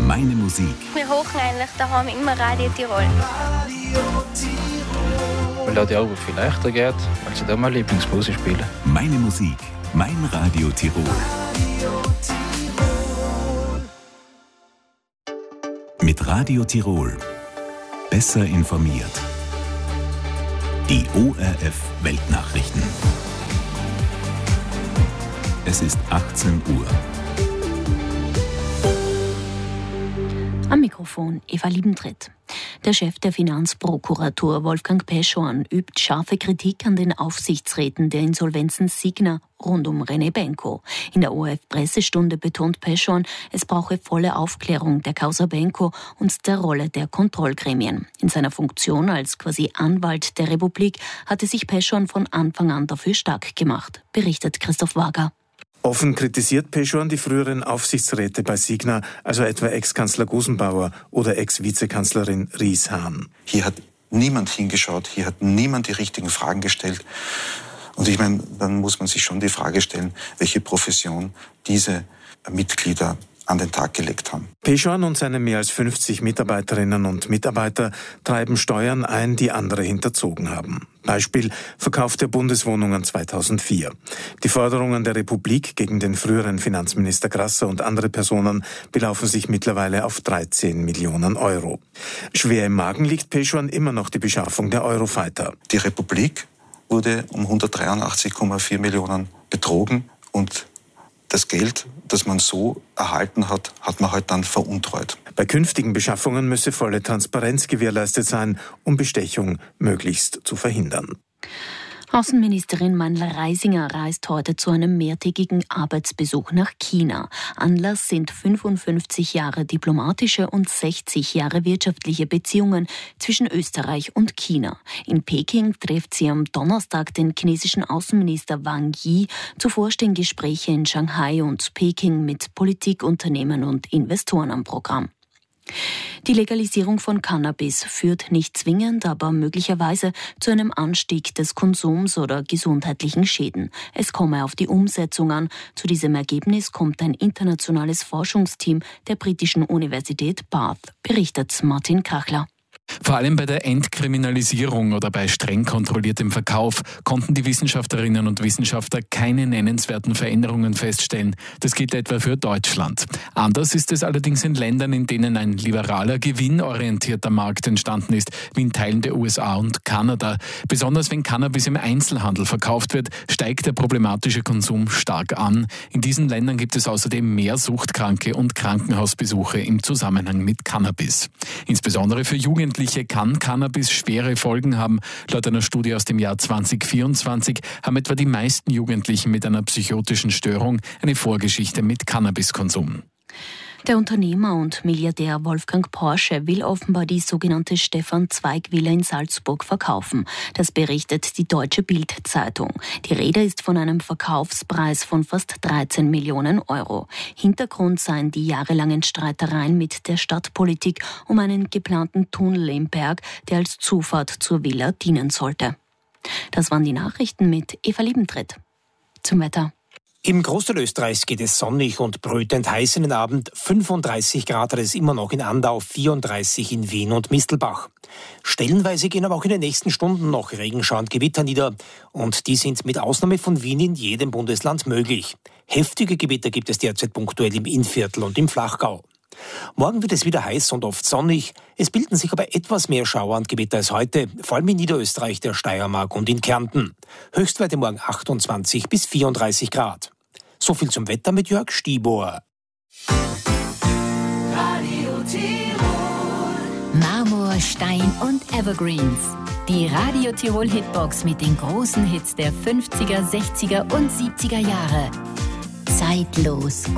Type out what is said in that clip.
Meine Musik. Wir hochen eigentlich daheim immer Radio Tirol. Weil die Arbeit viel leichter geht, also da meine Lieblingsmusik spielen. Meine Musik. Mein Radio Tirol. Mit Radio Tirol. Besser informiert. Die ORF Weltnachrichten. Es ist 18 Uhr. Am Mikrofon Eva Liebentritt. Der Chef der Finanzprokuratur Wolfgang Peschorn übt scharfe Kritik an den Aufsichtsräten der Insolvenzen Signa rund um René Benko. In der ORF-Pressestunde betont Peschorn, es brauche volle Aufklärung der Causa Benko und der Rolle der Kontrollgremien. In seiner Funktion als quasi Anwalt der Republik hatte sich Peschorn von Anfang an dafür stark gemacht, berichtet Christoph Wager. Offen kritisiert Peschorn die früheren Aufsichtsräte bei Signa, also etwa Ex-Kanzler Gusenbauer oder Ex-Vizekanzlerin Ries-Hahn. Hier hat niemand hingeschaut, hier hat niemand die richtigen Fragen gestellt. Und ich meine, dann muss man sich schon die Frage stellen, welche Profession diese Mitglieder an den Tag gelegt haben. Peschorn und seine mehr als 50 Mitarbeiterinnen und Mitarbeiter treiben Steuern ein, die andere hinterzogen haben. Beispiel Verkauf der Bundeswohnungen 2004. Die Forderungen der Republik gegen den früheren Finanzminister Grasser und andere Personen belaufen sich mittlerweile auf 13 Millionen Euro. Schwer im Magen liegt Peschorn immer noch die Beschaffung der Eurofighter. Die Republik wurde um 183,4 Millionen betrogen und das Geld, das man so erhalten hat, hat man halt dann veruntreut. Bei künftigen Beschaffungen müsse volle Transparenz gewährleistet sein, um Bestechung möglichst zu verhindern. Außenministerin Mandl-Reisinger reist heute zu einem mehrtägigen Arbeitsbesuch nach China. Anlass sind 55 Jahre diplomatische und 60 Jahre wirtschaftliche Beziehungen zwischen Österreich und China. In Peking trifft sie am Donnerstag den chinesischen Außenminister Wang Yi. Zuvor stehen Gespräche in Shanghai und Peking mit Politik, Unternehmen und Investoren am Programm. Die Legalisierung von Cannabis führt nicht zwingend, aber möglicherweise zu einem Anstieg des Konsums oder gesundheitlichen Schäden. Es komme auf die Umsetzung an. Zu diesem Ergebnis kommt ein internationales Forschungsteam der britischen Universität Bath, berichtet Martin Kachler. Vor allem bei der Entkriminalisierung oder bei streng kontrolliertem Verkauf konnten die Wissenschaftlerinnen und Wissenschaftler keine nennenswerten Veränderungen feststellen. Das gilt etwa für Deutschland. Anders ist es allerdings in Ländern, in denen ein liberaler, gewinnorientierter Markt entstanden ist, wie in Teilen der USA und Kanada. Besonders wenn Cannabis im Einzelhandel verkauft wird, steigt der problematische Konsum stark an. In diesen Ländern gibt es außerdem mehr Suchtkranke und Krankenhausbesuche im Zusammenhang mit Cannabis. Insbesondere für Jugendliche kann Cannabis schwere Folgen haben. Laut einer Studie aus dem Jahr 2024 haben etwa die meisten Jugendlichen mit einer psychotischen Störung eine Vorgeschichte mit Cannabiskonsum. Der Unternehmer und Milliardär Wolfgang Porsche will offenbar die sogenannte Stefan-Zweig-Villa in Salzburg verkaufen. Das berichtet die Deutsche Bild-Zeitung. Die Rede ist von einem Verkaufspreis von fast 13 Millionen Euro. Hintergrund seien die jahrelangen Streitereien mit der Stadtpolitik um einen geplanten Tunnel im Berg, der als Zufahrt zur Villa dienen sollte. Das waren die Nachrichten mit Eva Liebentritt. Zum Wetter. Im Großteil Österreichs geht es sonnig und brütend heiß in den Abend. 35 Grad hat es immer noch in Andau, 34 in Wien und Mistelbach. Stellenweise gehen aber auch in den nächsten Stunden noch Regenschauer und Gewitter nieder. Und die sind mit Ausnahme von Wien in jedem Bundesland möglich. Heftige Gewitter gibt es derzeit punktuell im Innviertel und im Flachgau. Morgen wird es wieder heiß und oft sonnig. Es bilden sich aber etwas mehr Schauer und Gewitter als heute, vor allem in Niederösterreich, der Steiermark und in Kärnten. Höchstwerte morgen 28 bis 34 Grad. So viel zum Wetter mit Jörg Stiebohr. Radio Tirol. Marmor, Stein und Evergreens. Die Radio Tirol Hitbox mit den großen Hits der 50er, 60er und 70er Jahre. Zeitlos.